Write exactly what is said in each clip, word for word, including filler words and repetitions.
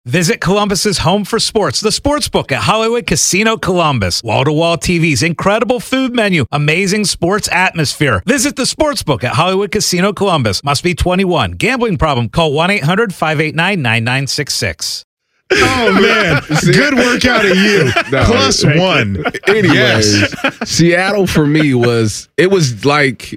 Visit Columbus's home for sports, the Sportsbook at Hollywood Casino Columbus. Wall-to-wall T Vs, incredible food menu, amazing sports atmosphere. Visit the Sportsbook at Hollywood Casino Columbus. Must be twenty-one. Gambling problem? Call one eight hundred five eight nine nine nine six six. Oh, man. Good workout of you. No, Plus one. Anyways, yes. Seattle for me was, it was like,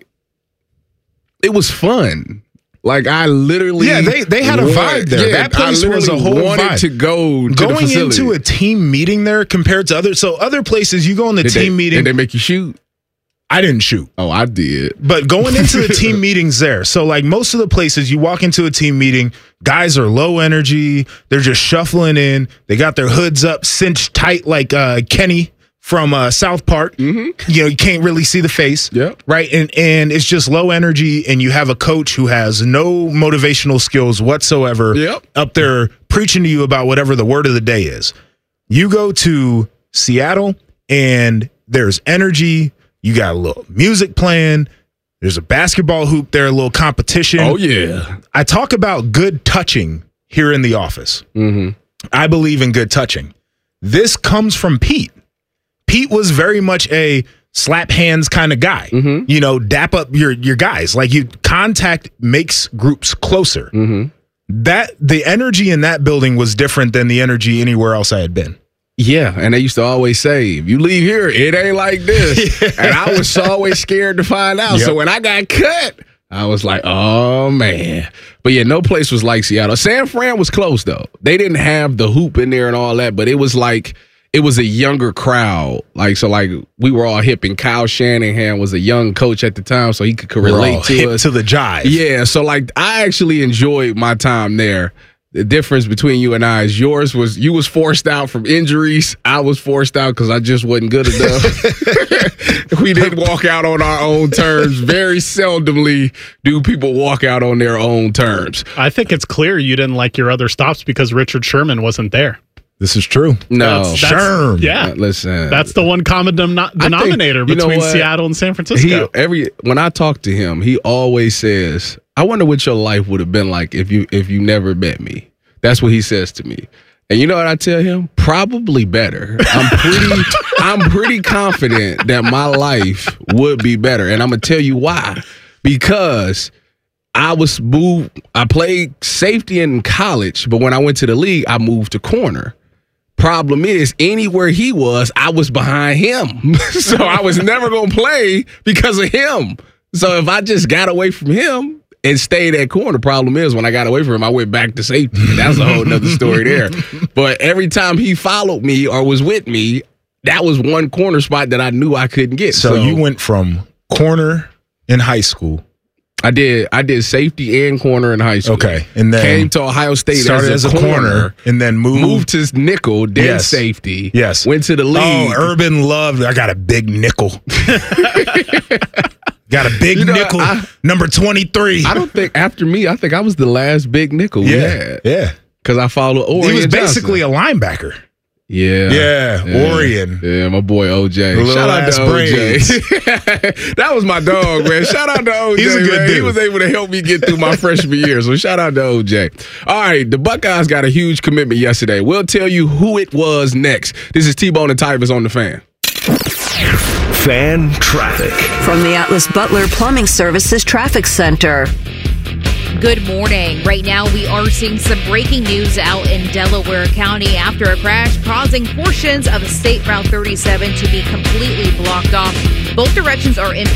it was fun. Like, I literally. Yeah, they, they had a vibe there. Yeah, that place was a whole wanted vibe. to go to Going the into a team meeting there compared to other. So, other places, you go in the did team they, meeting. Did they make you shoot? I didn't shoot. Oh, I did. But going into the team meetings there, so like most of the places you walk into a team meeting, guys are low energy. They're just shuffling in. They got their hoods up, cinched tight like uh, Kenny from uh, South Park. Mm-hmm. You know, you can't really see the face. Yep. Right. And, and it's just low energy. And you have a coach who has no motivational skills whatsoever Yep. up there preaching to you about whatever the word of the day is. You go to Seattle and there's energy. You got a little music playing. There's a basketball hoop there, a little competition. Oh, yeah. I talk about good touching here in the office. Mm-hmm. I believe in good touching. This comes from Pete. Pete was very much a slap hands kind of guy. Mm-hmm. You know, dap up your your guys. Like you, contact makes groups closer. Mm-hmm. That the energy in that building was different than the energy anywhere else I had been. Yeah, and they used to always say, if you leave here, it ain't like this. Yeah. And I was always scared to find out. Yep. So when I got cut, I was like, oh, man. But yeah, no place was like Seattle. San Fran was close, though. They didn't have the hoop in there and all that, but it was like, it was a younger crowd. Like, so like we were all hip, and Kyle Shanahan was a young coach at the time, so he could, could relate to hip us. to the jive. Yeah, so like I actually enjoyed my time there. The difference between you and I is yours was you was forced out from injuries. I was forced out because I just wasn't good enough. We didn't walk out on our own terms. Very seldomly do people walk out on their own terms. I think it's clear you didn't like your other stops because Richard Sherman wasn't there. This is true. No. That's, that's, Sherm. Yeah. Uh, listen. That's the one common dem- denominator think, between what? Seattle and San Francisco. He, every when I talk to him, he always says, I wonder what your life would have been like if you if you never met me. That's what he says to me. And you know what I tell him? Probably better. I'm pretty I'm pretty confident that my life would be better. And I'm gonna tell you why. Because I was moved I played safety in college, but when I went to the league, I moved to corner. Problem is, anywhere he was, I was behind him. So I was never going to play because of him. So if I just got away from him and stayed at corner, problem is, when I got away from him, I went back to safety. That's a whole nother story there. But every time he followed me or was with me, that was one corner spot that I knew I couldn't get. So, So, you went from corner in high school. I did I did safety and corner in high school. Okay. And then came to Ohio State started as a, as a corner, corner and then moved. Moved to nickel, then Yes. safety. Yes. Went to the league. Oh, Urban loved. I got a big nickel. Got a big You know, nickel, I- number twenty-three. I don't think after me, I think I was the last big nickel we yeah, had. yeah. Because I followed Orion He was Johnson. basically a linebacker. Yeah. Yeah, Orion. Yeah, my boy O J. The little Shout out ass to O J. braids. That was my dog, man. Shout out to O J. He's a good man. dude. He was able to help me get through my freshman year. So shout out to O J. All right, the Buckeyes got a huge commitment yesterday. We'll tell you who it was next. This is T-Bone and Tyvus on the Fan. Fan traffic. From the Atlas Butler Plumbing Services Traffic Center. Good morning. Right now, we are seeing some breaking news out in Delaware County after a crash causing portions of State Route thirty-seven to be completely blocked off. Both directions are in